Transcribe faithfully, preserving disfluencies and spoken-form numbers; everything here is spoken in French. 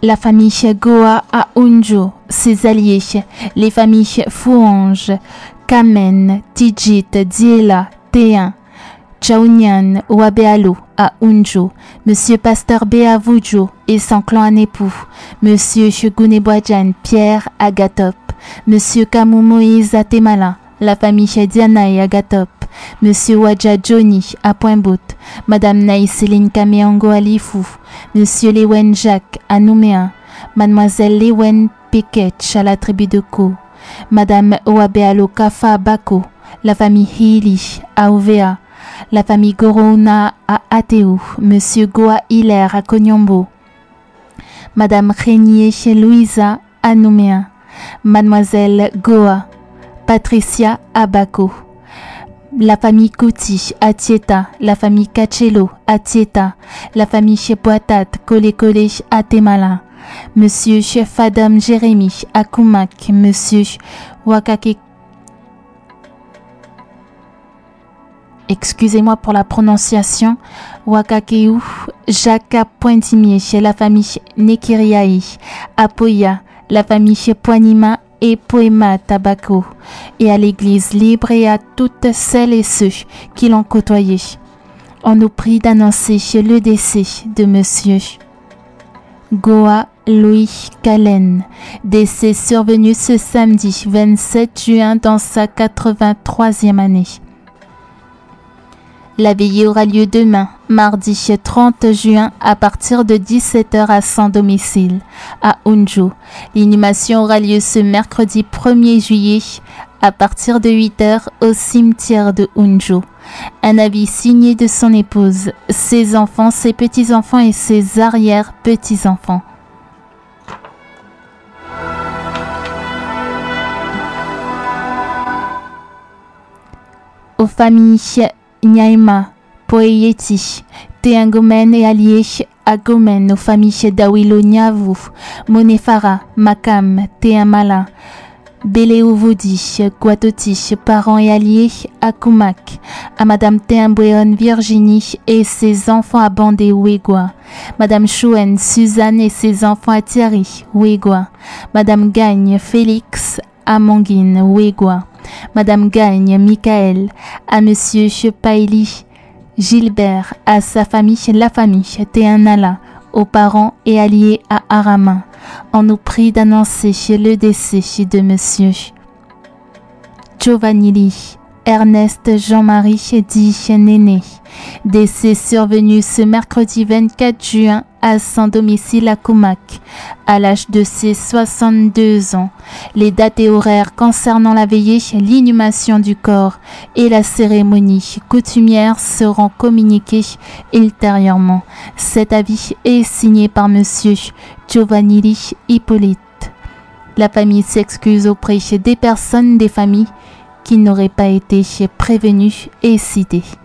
La famille Goa à Unjo, ses alliés, les familles Fouange, Kamen, Tijit, Diela, Théin, Chaounian, Wabealo à Unjo, Monsieur Pasteur Béavoujo et son clan en époux, Monsieur Choguneboadjan Pierre Agatop, Monsieur Kamou Moïse à Temala, la famille Diana et Agatop, Monsieur Wadja Johnny à Pointe-Bout, Madame Naïseline Kameango à Lifou, Monsieur Lewen Jacques à Nouméa, Mademoiselle Lewen Peketch à la tribu de Ko, Madame Oabealo Kafa Bako, la famille Hili à Ovea, la famille Gorona à Ateu, Monsieur Goa Hilaire à Konyombo, Madame Régnier chez Louisa à Nouméa, Mademoiselle Goa, Patricia à Bako, la famille Kouti à Tieta, la famille Kachelo à Tieta, la famille Cheboatat Kole Kole à Temala, Monsieur Chef Adam Jérémy à Koumak, Monsieur Wakake. Excusez-moi pour la prononciation. Wakakeu Jacques Pointimier chez la famille Nekiriaï, à Poya, la famille chez Poinima et Poema Tabaco, et à l'église libre et à toutes celles et ceux qui l'ont côtoyé. On nous prie d'annoncer le décès de Monsieur Goa Louis Calen, décès survenu ce samedi vingt-sept juin dans sa quatre-vingt-troisième année. La veillée aura lieu demain, mardi trente juin, à partir de dix-sept heures à son domicile, à Unjo. L'inhumation aura lieu ce mercredi premier juillet, à partir de huit heures, au cimetière de Unjo. Un avis signé de son épouse, ses enfants, ses petits-enfants et ses arrière-petits-enfants. Aux familles Nyaima, Poeyeti, Teangomen et alliés à Gomen, aux familles Dawilo Nyavu, Monefara, Makam, Teamala, Beleouvodi, Guatoti, parents et alliés à Koumak, à Madame Teambouéon Virginie et ses enfants à Bandé Ouégua, Madame Chouen Suzanne et ses enfants à Thierry Ouégua, Madame Gagne Félix à Manguine Ouégua, Madame Gagne Michael à Monsieur Chepaili Gilbert, à sa famille, la famille Théanala, aux parents et alliés à Arama. On nous prie d'annoncer le décès de Monsieur Giovanni Ernest Jean-Marie dit Néné, décès survenu ce mercredi vingt-quatre juin à son domicile à Koumak, à l'âge de ses soixante-deux ans. Les dates et horaires concernant la veillée, l'inhumation du corps et la cérémonie coutumière seront communiqués ultérieurement. Cet avis est signé par Monsieur Giovanni Hippolyte. La famille s'excuse auprès des personnes des familles qui n'auraient pas été prévenues et citées.